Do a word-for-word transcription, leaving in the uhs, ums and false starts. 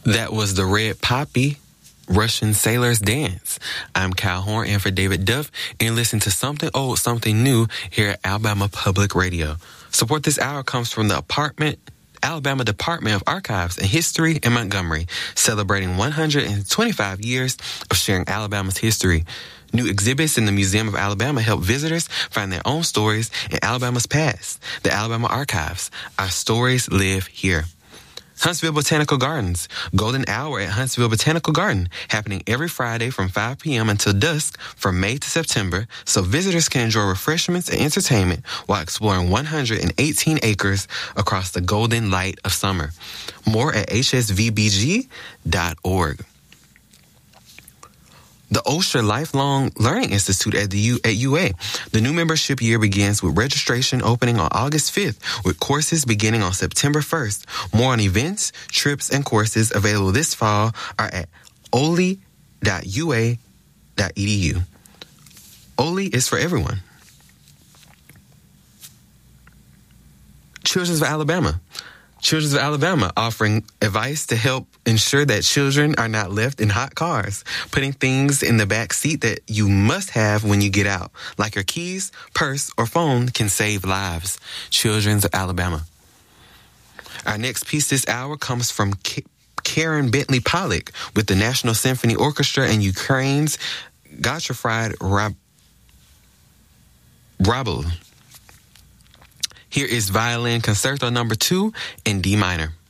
That was the Red Poppy Russian Sailor's Dance. I'm Kyle Horn in for David Duff, and listen to Something Old, Something New here at Alabama Public Radio. Support this hour comes from the apartment Alabama Department of Archives and History in Montgomery, celebrating one hundred twenty-five years of sharing Alabama's history. New exhibits in the Museum of Alabama help visitors find their own stories in Alabama's past. The Alabama Archives. Our stories live here. Huntsville Botanical Gardens. Golden Hour at Huntsville Botanical Garden, happening every Friday from five p.m. until dusk from May to September, so visitors can enjoy refreshments and entertainment while exploring one hundred eighteen acres across the golden light of summer. More at h s v b g dot org. The Osher Lifelong Learning Institute at the U at U A. The new membership year begins with registration opening on August fifth, with courses beginning on September first. More on events, trips, and courses available this fall are at ole dot u a dot e d u. Ole is for everyone. Children's of Alabama. Children's of Alabama offering advice to help ensure that children are not left in hot cars. Putting things in the back seat that you must have when you get out, like your keys, purse, or phone, can save lives. Children's of Alabama. Our next piece this hour comes from K- Karen Bentley Pollock with the National Symphony Orchestra and Ukraine's Gottfried Rab- Rabel. Here is Violin Concerto number two in D minor.